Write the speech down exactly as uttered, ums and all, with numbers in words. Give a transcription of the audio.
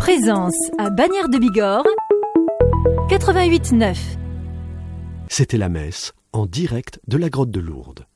Présence à Bagnères de Bigorre, quatre-vingt-huit neuf. C'était la messe en direct de la grotte de Lourdes.